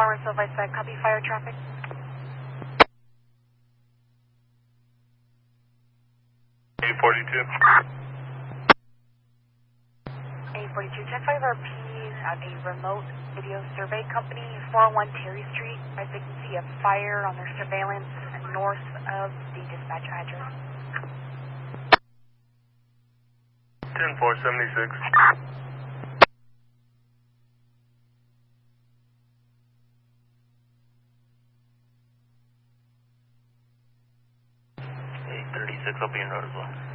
Farmersville Vice Side, copy fire traffic. 842. 842, 10-5 RPs at a remote video survey company, 401 Terry Street. I think you see a fire on their surveillance north of the dispatch address. 10476. 836, I'll be in road as well.